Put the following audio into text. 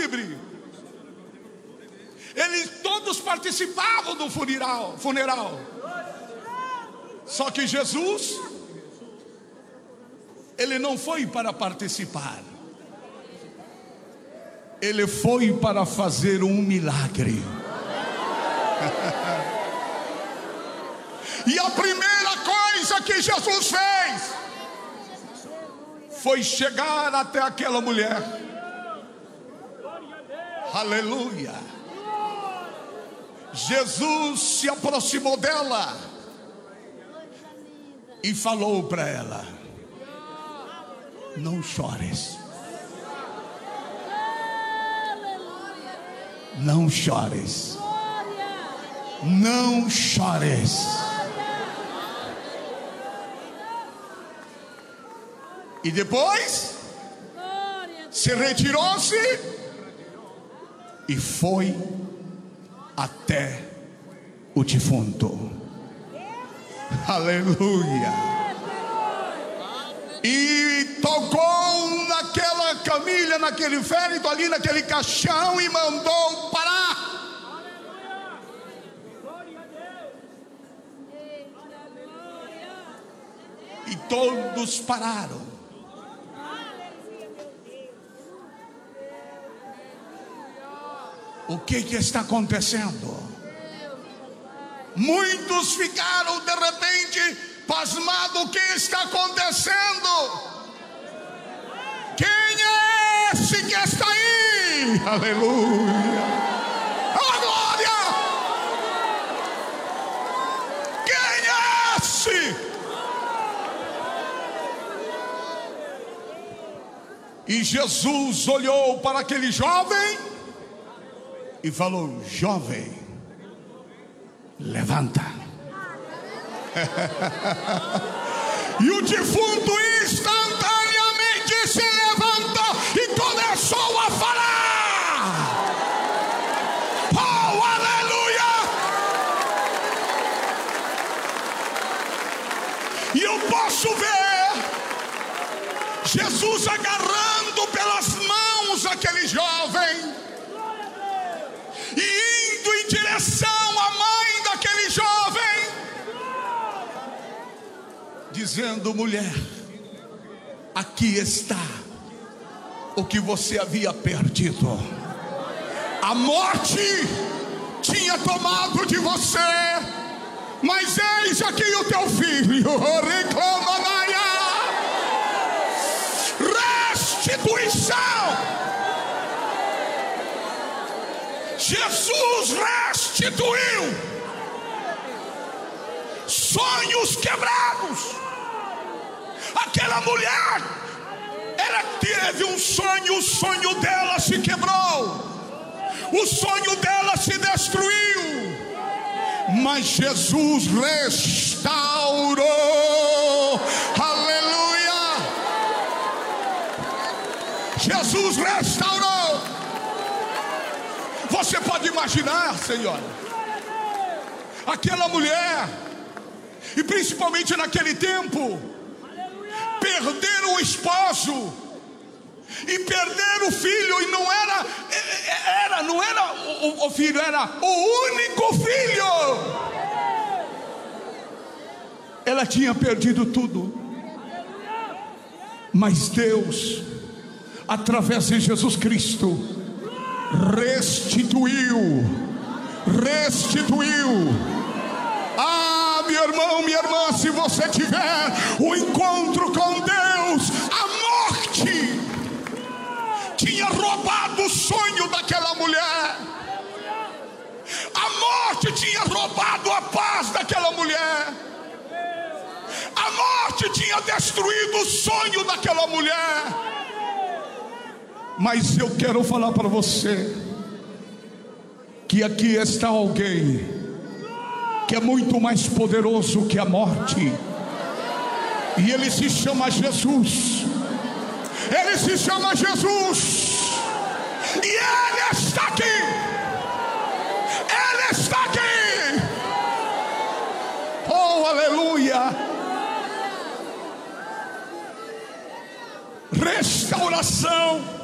livre. Eles todos participavam do funeral. Só que Jesus, ele não foi para participar. Ele foi para fazer um milagre. E a primeira coisa que Jesus fez foi chegar até aquela mulher. Aleluia. Jesus se aproximou dela e falou para ela: não chores. Não chores. Não chores. E depois se retirou-se e foi até o defunto. Aleluia. E tocou naquela camilha, naquele féretro ali, naquele caixão, e mandou parar. E todos pararam. O que está acontecendo? Muitos ficaram de repente pasmados. O que está acontecendo? Quem é esse que está aí? Aleluia. Oh, glória! Quem é esse? E Jesus olhou para aquele jovem e falou: jovem, levanta. E o defunto instantaneamente se levantou e começou a falar. Oh, aleluia! E eu posso ver Jesus agarrando pelas mãos aquele jovem e indo em direção à mãe daquele jovem, dizendo: mulher, aqui está o que você havia perdido. A morte tinha tomado de você, mas eis aqui o teu filho. Restituição. Jesus restituiu sonhos quebrados. Aquela mulher, ela teve um sonho, o sonho dela se quebrou, o sonho dela se destruiu, mas Jesus restaurou. Aleluia! Jesus restaurou. Você pode imaginar, Senhor, aquela mulher, e principalmente naquele tempo, perder o esposo e perder o filho, e não era o filho, era o único filho. Ela tinha perdido tudo, mas Deus, através de Jesus Cristo, restituiu. Ah, meu irmão, minha irmã, se você tiver um encontro com Deus, a morte tinha roubado o sonho daquela mulher, a morte tinha roubado a paz daquela mulher, a morte tinha destruído o sonho daquela mulher. Mas eu quero falar para você que aqui está alguém que é muito mais poderoso que a morte, e ele se chama Jesus. Ele se chama Jesus, e ele está aqui. Ele está aqui. Oh, aleluia. Restauração.